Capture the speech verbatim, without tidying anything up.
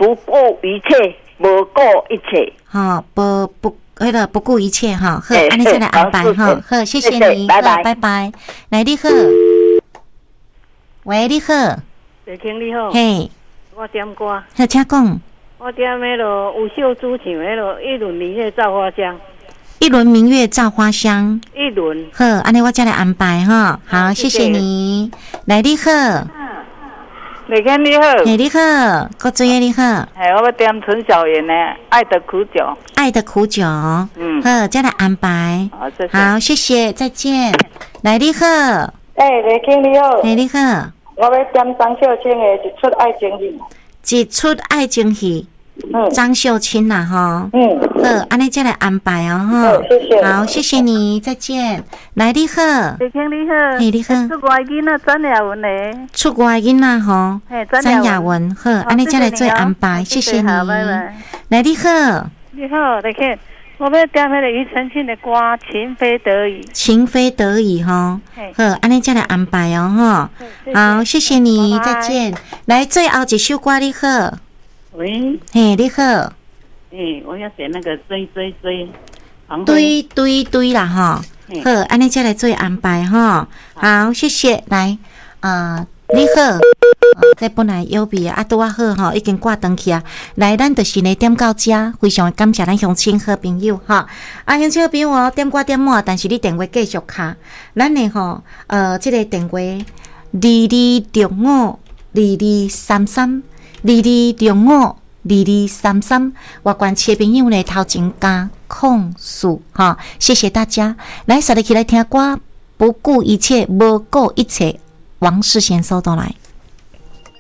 不顾一切，无顾一切。 好，不不。为了不顾一切哈，好，安尼再来安排哈，好，谢谢你， 拜拜， 拜拜。来，你好，喂，你好， 谢经理好， 嘿， 我点歌， 好，请讲。 我点迄落吴秀珠唱迄落一轮明月照花香， 一轮明月照花香， 一轮， 好，安尼我再来安排哈，好，谢谢你。来，你好。 李天你好， 嘿你好，各位你好， 哎，我要点陈小妍的《爱的苦酒》， 爱的苦酒，嗯，好，再来安排， 好，谢谢， 好，谢谢，再见。来，你好， 哎，李天你好， 嘿你好， 我要点张秀清的《一出爱情戏》， 一出爱情戏， 嗯， 张秀清啦哈， 嗯， 好，安尼再来安排哦哈， 好，谢谢， 好，谢谢你，再见。来，你好， 李天你好， 嘿你好， 出外囡仔张雅文嘞， 出外囡仔吼，张雅文，好，安尼再来做安排，谢谢你。来，你好， 你好，来看，我要点迄个庾澄庆的歌《情非得已》， 情非得已哈，好，安尼再来安排哦哈，好，谢谢你，再见。来，最后一首歌，你好， 喂， 嘿，你好， 哎，我要选那个追追追， 堆堆堆啦哈，好，安尼再来做安排哈，好，谢谢。来，啊，你好。这本来有比啊，拄啊好吼，已经挂登去啊。来，咱就是呢点到遮，非常感谢咱乡亲好朋友哈。啊，乡亲好朋友哦，点歌点满，但是你电话继续卡。咱呢吼，呃，这个电话二二六五二二三三二二六五二二三三。我关切朋友呢头前加控诉哈，谢谢大家。来，稍日起来听歌，不顾一切，无顾一切，王世贤收到来。